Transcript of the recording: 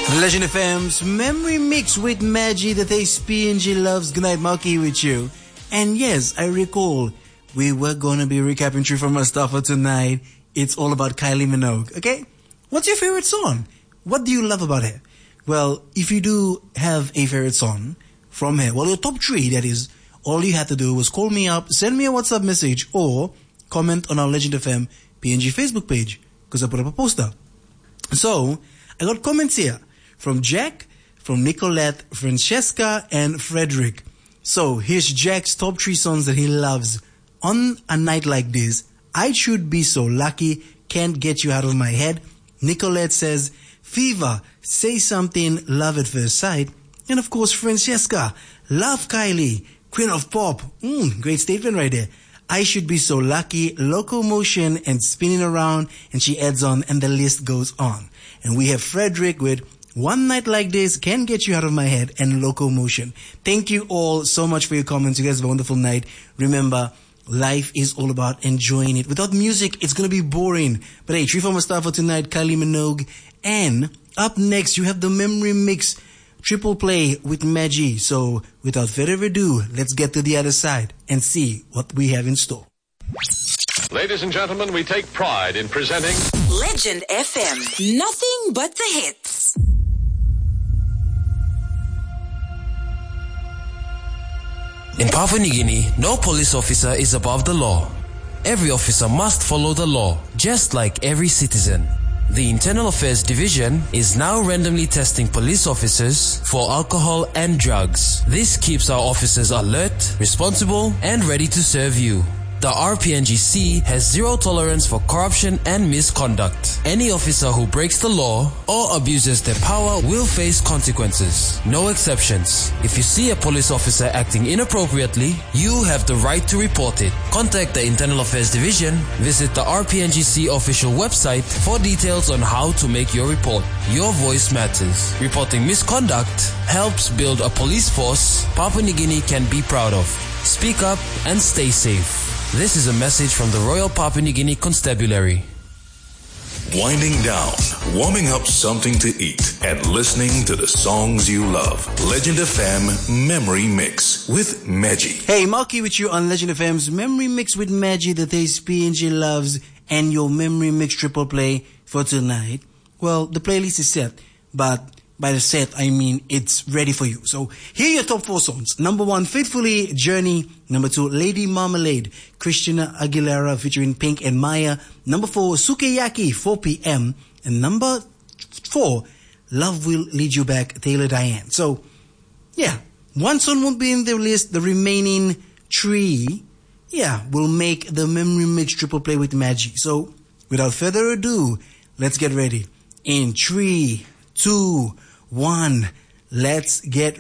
Legend FM's Memory Mix with Maggie that PNG loves. Good night, Malky, with you. And yes, I recall we were going to be recapping Tree from Mustafa tonight. It's all about Kylie Minogue, okay? What's your favorite song? What do you love about her? Well, if you do have a favorite song from her, well, your top three, that is, all you had to do was call me up, send me a WhatsApp message, or comment on our Legend FM PNG Facebook page, because I put up a poster. So, I got comments here from Jack, from Nicolette, Francesca, and Frederick. So, here's Jack's top three songs that he loves. On a night like this, I Should Be So Lucky, Can't Get You Out of My Head. Nicolette says, Fever, Say Something, Love at First Sight. And of course, Francesca, Love Kylie, Queen of Pop. Great statement right there. I Should Be So Lucky, Locomotion, and Spinning Around. And she adds on, and the list goes on. And we have Frederick with One Night Like This, Can't Get You Out of My Head, and Locomotion. Thank you all so much for your comments. You guys have a wonderful night. Remember, life is all about enjoying it. Without music, it's going to be boring. But hey, Tree for Mustafa tonight, Kylie Minogue. And up next, you have the Memory Mix Triple Play with Maggie. So without further ado, let's get to the other side and see what we have in store. Ladies and gentlemen, we take pride in presenting Legend FM. Nothing but the hits. In Papua New Guinea, no police officer is above the law. Every officer must follow the law, just like every citizen. The Internal Affairs Division is now randomly testing police officers for alcohol and drugs. This keeps our officers alert, responsible, and ready to serve you. The RPNGC has zero tolerance for corruption and misconduct. Any officer who breaks the law or abuses their power will face consequences. No exceptions. If you see a police officer acting inappropriately, you have the right to report it. Contact the Internal Affairs Division. Visit the RPNGC official website for details on how to make your report. Your voice matters. Reporting misconduct helps build a police force Papua New Guinea can be proud of. Speak up and stay safe. This is a message from the Royal Papua New Guinea Constabulary. Winding down, warming up something to eat, and listening to the songs you love. Legend FM Memory Mix with Maggie. Hey, Malky with you on Legend FM's Memory Mix with Maggie that PNG loves, and your Memory Mix Triple Play for tonight. Well, the playlist is set, but by the set, I mean it's ready for you. So here are your top four songs. Number one, Faithfully, Journey. Number two, Lady Marmalade, Christina Aguilera featuring Pink and Maya. Number four, Sukiyaki, 4 p.m. And number four, Love Will Lead You Back, Taylor Diane. So, yeah, one song won't be in the list. The remaining three, will make the Memory Mix Triple Play with Maggie. So, without further ado, let's get ready. In 3, 2, 1, let's get